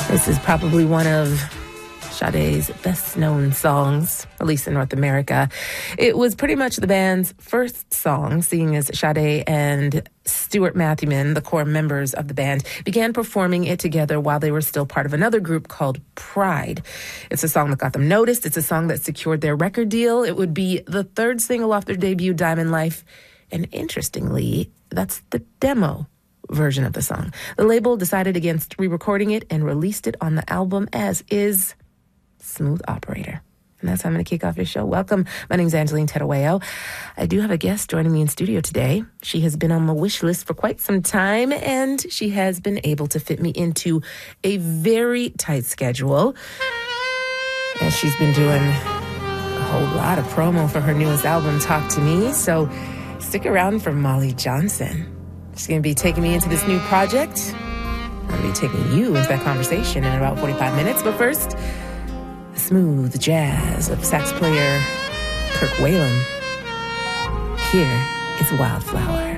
This is probably one of Sade's best-known songs, at least in North America. It was pretty much the band's first song, seeing as Sade and Stuart Matthewman, the core members of the band, began performing it together while they were still part of another group called Pride. It's a song that got them noticed. It's a song that secured their record deal. It would be the third single off their debut, Diamond Life. And interestingly, that's the demo version of the song. The label decided against re-recording it and released it on the album as is. Smooth Operator. And that's how I'm going to kick off your show. Welcome. My name's Angeline Tedaweo. I do have a guest joining me in studio today. She has been on my wish list for quite some time, and she has been able to fit me into a very tight schedule. And she's been doing a whole lot of promo for her newest album, Talk to Me. So stick around for Molly Johnson. She's going to be taking me into this new project. I'm going to be taking you into that conversation in about 45 minutes. But first, the smooth jazz of sax player Kirk Whalum. Here is Wildflower.